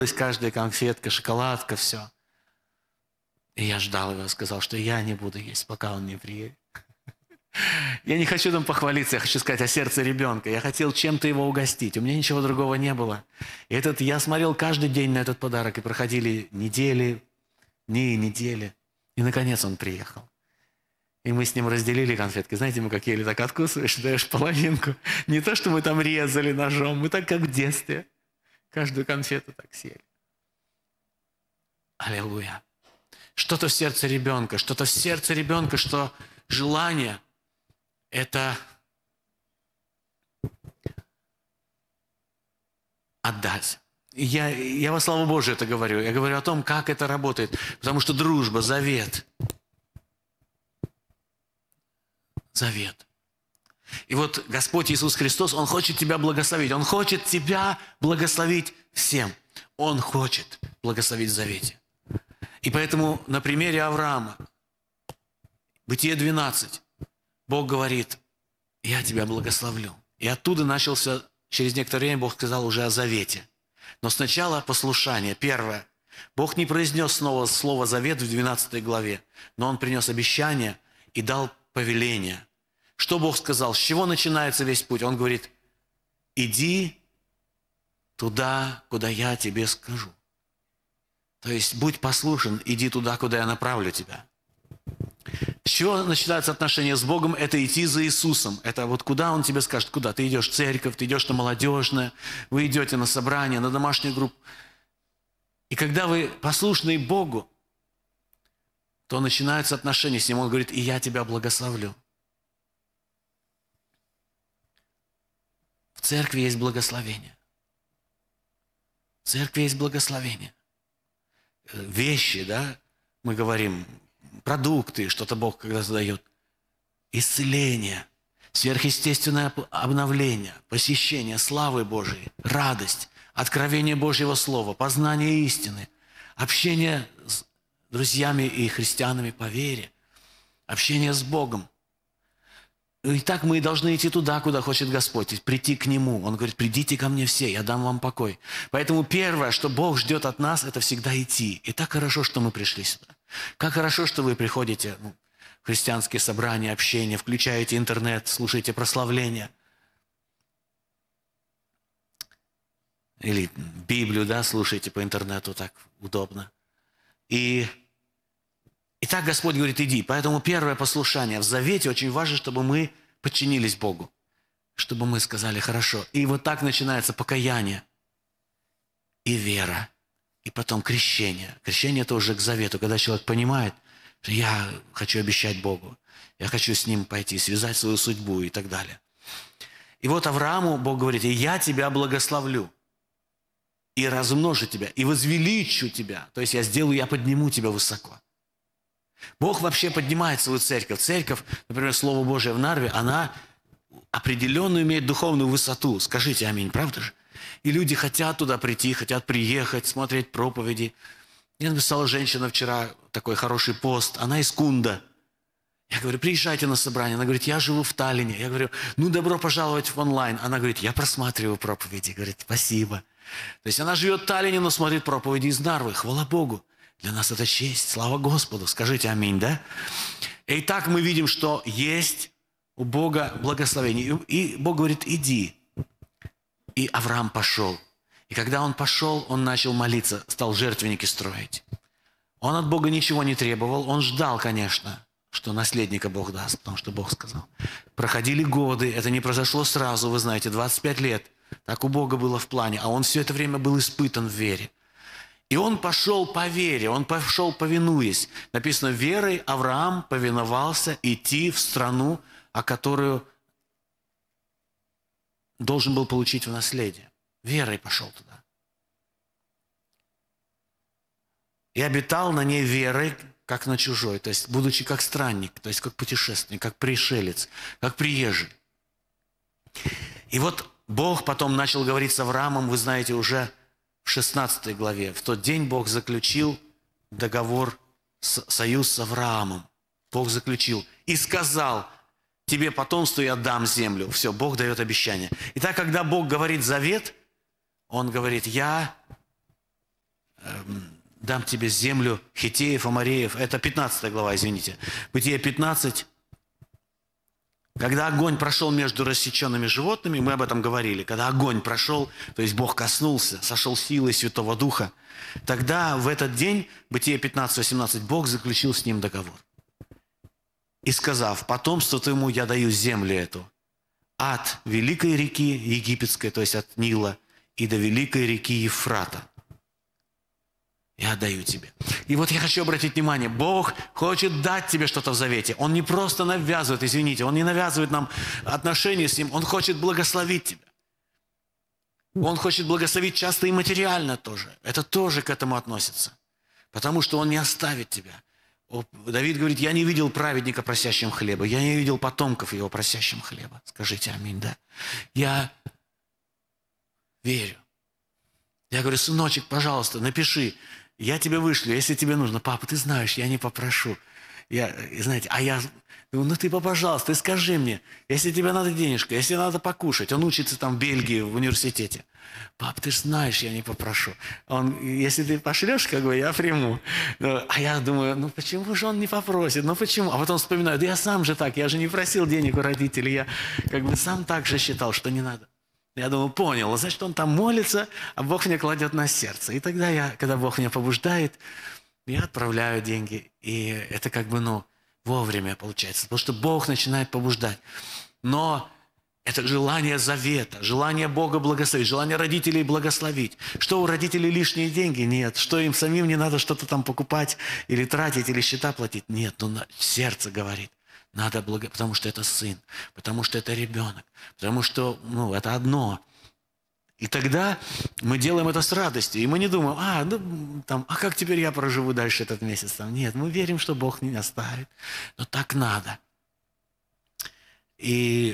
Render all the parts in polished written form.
каждая конфетка, шоколадка, все. И я ждал его, сказал, что я не буду есть, пока он не приедет. Я не хочу там похвалиться, я хочу сказать о сердце ребенка. Я хотел чем-то его угостить, у меня ничего другого не было. И я смотрел каждый день на этот подарок, и проходили недели, дни и недели. И, наконец, он приехал. И мы с ним разделили конфетки. Знаете, мы как ели, так откусываешь, даешь половинку. Не то, что мы там резали ножом, мы так, как в детстве. Каждую конфету так съели. Аллилуйя. Что-то в сердце ребенка, что желание – это отдать. Я во славу Божию это говорю. Я говорю о том, как это работает. Потому что дружба, завет. Завет. И вот Господь Иисус Христос, Он хочет тебя благословить. Он хочет тебя благословить всем. Он хочет благословить в завете. И поэтому на примере Авраама, Бытие 12, Бог говорит, я тебя благословлю. И оттуда начался, через некоторое время Бог сказал уже о завете. Но сначала послушание. Первое. Бог не произнес снова слово «завет» в 12 главе, но Он принес обещание и дал повеление. Что Бог сказал? С чего начинается весь путь? Он говорит, иди туда, куда я тебе скажу. То есть, будь послушен, иди туда, куда я направлю тебя. С чего начинаются отношения с Богом? Это идти за Иисусом. Это вот куда Он тебе скажет, куда. Ты идешь в церковь, ты идешь на молодежное, вы идете на собрание, на домашнюю группу. И когда вы послушны Богу, то начинаются отношения с Ним. Он говорит, и я тебя благословлю. В церкви есть благословение. В церкви есть благословение. Вещи, да, мы говорим, продукты, что-то Бог когда-то дает. Исцеление, сверхъестественное обновление, посещение славы Божией, радость, откровение Божьего Слова, познание истины, общение с друзьями и христианами по вере, общение с Богом. И так мы и должны идти туда, куда хочет Господь, прийти к Нему. Он говорит, придите ко мне все, я дам вам покой. Поэтому первое, что Бог ждет от нас, это всегда идти. И так хорошо, что мы пришли сюда. Как хорошо, что вы приходите в христианские собрания, общения, включаете интернет, слушаете прославления. Или Библию, да, слушаете по интернету, так удобно. И так Господь говорит, иди. Поэтому первое послушание в завете очень важно, чтобы мы подчинились Богу. Чтобы мы сказали, хорошо. И вот так начинается покаяние и вера. И потом крещение. Крещение – это уже к завету, когда человек понимает, что я хочу обещать Богу. Я хочу с Ним пойти, связать свою судьбу и так далее. И вот Аврааму Бог говорит, и я тебя благословлю. И размножу тебя, и возвеличу тебя. То есть я подниму тебя высоко. Бог вообще поднимает свою церковь. Церковь, например, Слово Божие в Нарве, она определенную имеет духовную высоту. Скажите аминь, правда же? И люди хотят туда прийти, хотят приехать, смотреть проповеди. Мне написала женщина вчера, такой хороший пост, она из Кунда. Я говорю, приезжайте на собрание. Она говорит, я живу в Таллине. Я говорю, добро пожаловать в онлайн. Она говорит, я просматриваю проповеди. Говорит, спасибо. То есть она живет в Таллине, но смотрит проповеди из Нарвы. Хвала Богу. Для нас это честь, слава Господу. Скажите аминь, да? И так мы видим, что есть у Бога благословение. И Бог говорит, иди. И Авраам пошел. И когда он пошел, он начал молиться, стал жертвенники строить. Он от Бога ничего не требовал. Он ждал, конечно, что наследника Бог даст, потому что Бог сказал. Проходили годы, это не произошло сразу, вы знаете, 25 лет. Так у Бога было в плане. А он все это время был испытан в вере. И он пошел по вере, он пошел повинуясь. Написано, верой Авраам повиновался идти в страну, о которую должен был получить в наследие. Верой пошел туда. И обитал на ней верой, как на чужой, то есть будучи как странник, то есть как путешественник, как пришелец, как приезжий. И вот Бог потом начал говорить с Авраамом, вы знаете, уже в 16 главе. В тот день Бог заключил договор, союз с Авраамом. Бог заключил и сказал, тебе потомству я дам землю. Все, Бог дает обещание. Итак, когда Бог говорит завет, Он говорит, я дам тебе землю хиттеев, амореев. Это 15 глава, извините. Бытие 15. Когда огонь прошел между рассеченными животными, мы об этом говорили, когда огонь прошел, то есть Бог коснулся, сошел силой Святого Духа, тогда в этот день, Бытие 15:18, Бог заключил с ним договор. И сказав: потомству твоему я даю землю эту, от великой реки египетской, то есть от Нила, и до великой реки Ефрата. Я отдаю тебе. И вот я хочу обратить внимание, Бог хочет дать тебе что-то в завете. Он не просто навязывает, извините, Он не навязывает нам отношения с Ним, Он хочет благословить тебя. Он хочет благословить часто и материально тоже. Это тоже к этому относится. Потому что Он не оставит тебя. Давид говорит: я не видел праведника, просящим хлеба. Я не видел потомков его, просящим хлеба. Скажите аминь, да? Я верю. Я говорю: сыночек, пожалуйста, напиши. Я тебе вышлю, если тебе нужно. Папа, ты знаешь, я не попрошу. Знаете, ну ты, пожалуйста, ты скажи мне, если тебе надо денежка, если надо покушать. Он учится там в Бельгии, в университете. Пап, ты же знаешь, я не попрошу. Если ты пошлешь, я приму. А я думаю, ну почему же он не попросит? Ну почему? А потом вспоминаю: да я сам же так, я же не просил денег у родителей. Я сам так же считал, что не надо. Я думаю, понял, значит, он там молится, а Бог мне кладет на сердце. И тогда когда Бог меня побуждает, я отправляю деньги. И это вовремя получается. Потому что Бог начинает побуждать. Но это желание завета, желание Бога благословить, желание родителей благословить. Что у родителей лишние деньги? Нет. Что им самим не надо что-то там покупать или тратить, или счета платить? Нет. Сердце говорит. Надо потому что это сын, потому что это ребенок, потому что это одно. И тогда мы делаем это с радостью. И мы не думаем: а как теперь я проживу дальше этот месяц? Нет, мы верим, что Бог не оставит. Но так надо. И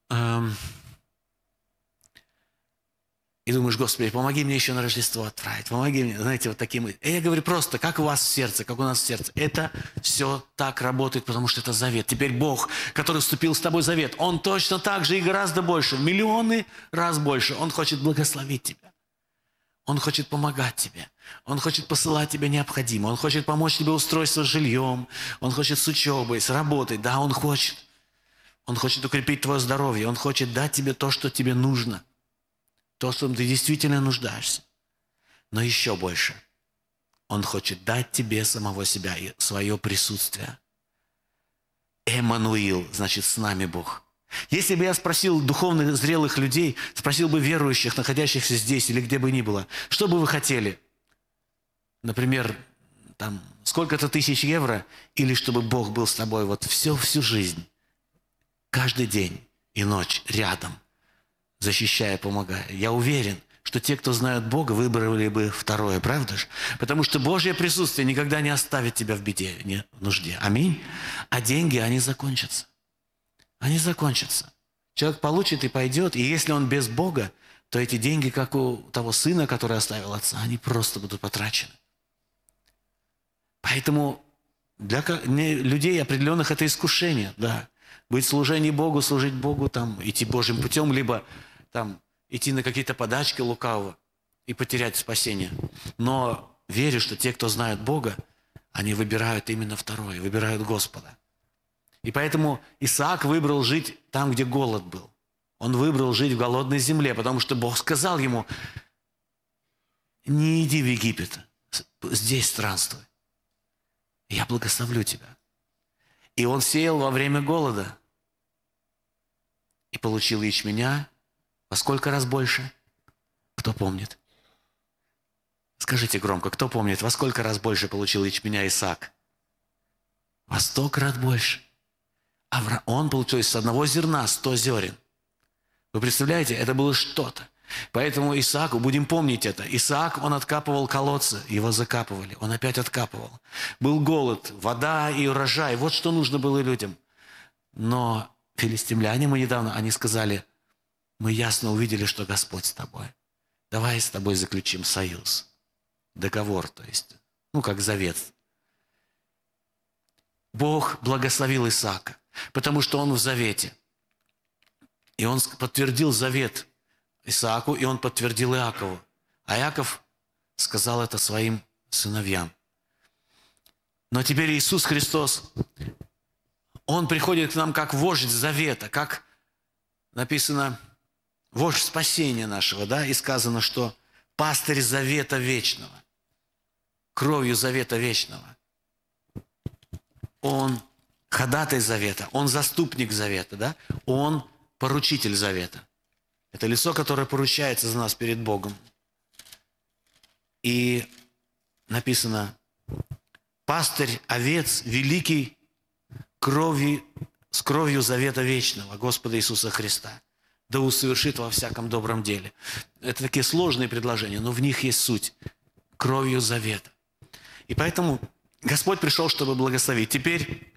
думаешь: Господи, помоги мне еще на Рождество отправить. Помоги мне, знаете, вот таким. И я говорю просто, как у вас в сердце, как у нас в сердце. Это все так работает, потому что это завет. Теперь Бог, который вступил с тобой в завет, Он точно так же и гораздо больше, в миллионы раз больше. Он хочет благословить тебя. Он хочет помогать тебе. Он хочет посылать тебе необходимое. Он хочет помочь тебе устройство с жильем. Он хочет с учебой, с работой. Да, Он хочет. Он хочет укрепить твое здоровье. Он хочет дать тебе то, что тебе нужно. То, что ты действительно нуждаешься. Но еще больше. Он хочет дать тебе самого себя и свое присутствие. Эммануил, значит, с нами Бог. Если бы я спросил духовных зрелых людей, спросил бы верующих, находящихся здесь или где бы ни было, что бы вы хотели? Например, сколько-то тысяч евро, или чтобы Бог был с тобой всю жизнь, каждый день и ночь рядом, защищая, помогая. Я уверен, что те, кто знают Бога, выбрали бы второе, правда же? Потому что Божье присутствие никогда не оставит тебя в беде, в нужде. Аминь. А деньги, они закончатся. Они закончатся. Человек получит и пойдет, и если он без Бога, то эти деньги, как у того сына, который оставил отца, они просто будут потрачены. Поэтому для людей определенных это искушение, да. Быть в служении Богу, служить Богу, идти Божьим путем, либо идти на какие-то подачки лукавого и потерять спасение. Но верю, что те, кто знают Бога, они выбирают именно второе, выбирают Господа. И поэтому Исаак выбрал жить там, где голод был. Он выбрал жить в голодной земле, потому что Бог сказал ему: не иди в Египет, здесь странствуй. Я благословлю тебя. И он сеял во время голода. И получил ячменя во сколько раз больше? Кто помнит? Скажите громко, кто помнит, во сколько раз больше получил ячменя Исаак? Во 100 крат больше. Он получил из одного зерна 100 зерен. Вы представляете, это было что-то. Поэтому Исааку, будем помнить это, Исаак, он откапывал колодцы, его закапывали, он опять откапывал. Был голод, вода и урожай, вот что нужно было людям. Но филистимляне недавно, они сказали: мы ясно увидели, что Господь с тобой. Давай с тобой заключим союз, договор, то есть, как завет. Бог благословил Исаака, потому что он в завете. И он подтвердил завет Исааку, и он подтвердил Иакову. А Иаков сказал это своим сыновьям. Но теперь Иисус Христос, Он приходит к нам как вождь завета, как написано, вождь спасения нашего, да, и сказано, что пастырь завета вечного, кровью завета вечного. Он ходатай завета, Он заступник завета, да, Он поручитель завета. Это лицо, которое поручается за нас перед Богом. И написано, пастырь овец великий с кровью завета вечного Господа Иисуса Христа, да усовершит во всяком добром деле. Это такие сложные предложения, но в них есть суть. Кровью завета. И поэтому Господь пришел, чтобы благословить. Теперь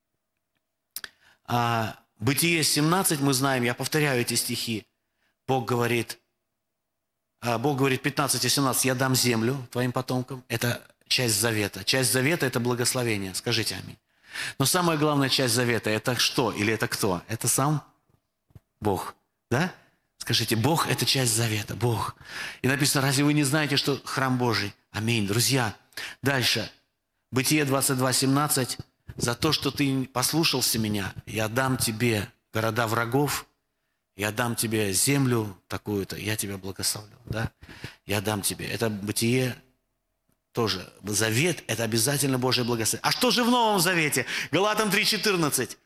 Бытие 17, мы знаем, я повторяю эти стихи. Бог говорит 15 и 17, я дам землю твоим потомкам. Это часть завета. Часть завета – это благословение. Скажите аминь. Но самая главная часть завета – это что или это кто? Это сам Бог. Да? Скажите, Бог – это часть завета. Бог. И написано, разве вы не знаете, что храм Божий? Аминь. Друзья, дальше. Бытие 22, 17. За то, что ты послушался меня, я дам тебе города врагов, я дам тебе землю такую-то, я тебя благословлю. Да? Я дам тебе. Это Бытие тоже. Завет – это обязательно Божье благословение. А что же в Новом Завете? Галатам 3:14.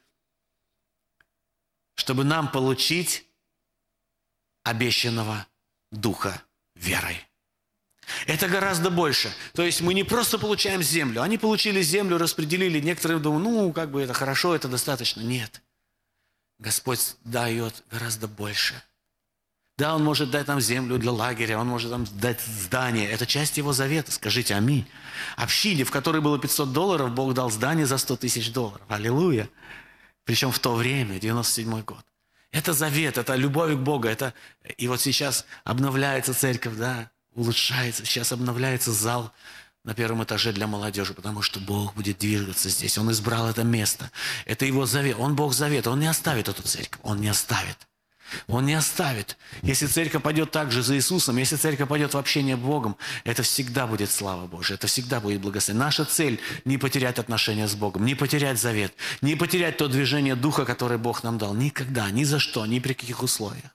Чтобы нам получить обещанного Духа верой. Это гораздо больше. То есть мы не просто получаем землю. Они получили землю, распределили. Некоторые думают, это хорошо, это достаточно. Нет. Господь дает гораздо больше. Да, Он может дать нам землю для лагеря, Он может нам дать здание. Это часть Его завета. Скажите аминь. Общине, в которой было $500, Бог дал здание за $100 000. Аллилуйя. Причем в то время, 97 год. Это завет, это любовь к Богу. И вот сейчас обновляется церковь, да, улучшается. Сейчас обновляется зал на первом этаже для молодежи, потому что Бог будет двигаться здесь. Он избрал это место. Это Его завет. Он Бог завета. Он не оставит эту церковь. Он не оставит. Он не оставит. Если церковь пойдет так же за Иисусом, если церковь пойдет в общение с Богом, это всегда будет слава Божия, это всегда будет благословение. Наша цель – не потерять отношения с Богом, не потерять завет, не потерять то движение Духа, которое Бог нам дал. Никогда, ни за что, ни при каких условиях.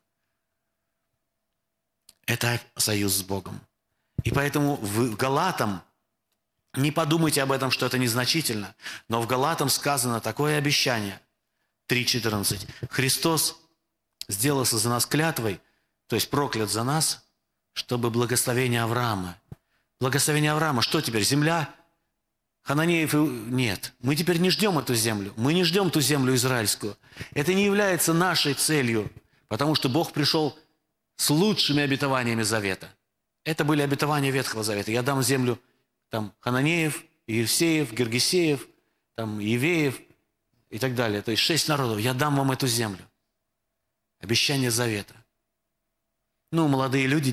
Это союз с Богом. И поэтому в Галатам, не подумайте об этом, что это незначительно, но в Галатам сказано такое обещание, 3:14. Христос сделался за нас клятвой, то есть проклят за нас, чтобы благословение Авраама. Благословение Авраама, что теперь? Земля Хананеев? Нет. Мы теперь не ждем эту землю. Мы не ждем ту землю израильскую. Это не является нашей целью, потому что Бог пришел с лучшими обетованиями завета. Это были обетования Ветхого Завета. Я дам землю Хананеев, Евсеев, Гергесеев, Евеев и так далее. То есть 6 народов. Я дам вам эту землю. Обещание завета. Молодые люди,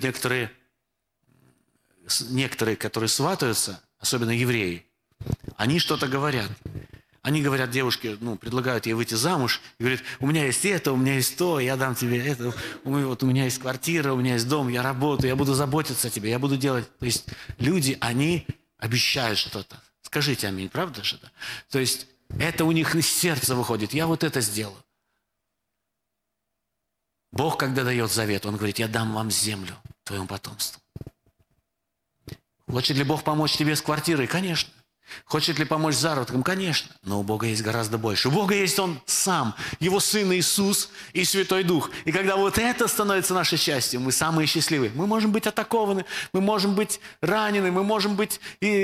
некоторые, которые сватаются, особенно евреи, они что-то говорят. Они говорят девушке, предлагают ей выйти замуж, и говорят, у меня есть это, у меня есть то, я дам тебе это, у меня есть квартира, у меня есть дом, я работаю, я буду заботиться о тебе, я буду делать. То есть люди, они обещают что-то. Скажите аминь, правда же это? То есть это у них из сердца выходит, я вот это сделаю. Бог, когда дает завет, Он говорит, я дам вам землю, твоему потомству. Хочет ли Бог помочь тебе с квартирой? Конечно. Хочет ли помочь с заработком? Конечно. Но у Бога есть гораздо больше. У Бога есть Он сам, Его Сын Иисус и Святой Дух. И когда вот это становится нашей частью, мы самые счастливые. Мы можем быть атакованы, мы можем быть ранены, мы можем быть,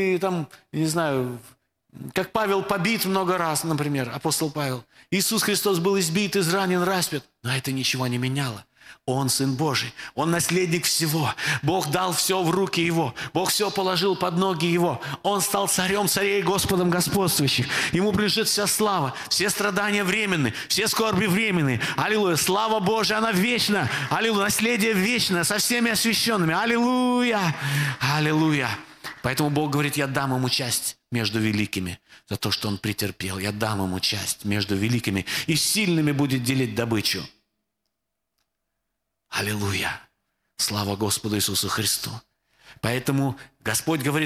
как Павел побит много раз, например, апостол Павел. Иисус Христос был избит, изранен, распят. Но это ничего не меняло. Он Сын Божий, Он наследник всего. Бог дал все в руки Его. Бог все положил под ноги Его. Он стал царем царей, Господом господствующих. Ему принадлежит вся слава. Все страдания временны, все скорби временны. Аллилуйя. Слава Божия, она вечна. Аллилуйя. Наследие вечное, со всеми освященными. Аллилуйя. Аллилуйя. Поэтому Бог говорит, я дам ему часть между великими за то, что он претерпел. Я дам ему часть между великими. И сильными будет делить добычу. Аллилуйя! Слава Господу Иисусу Христу! Поэтому Господь говорит,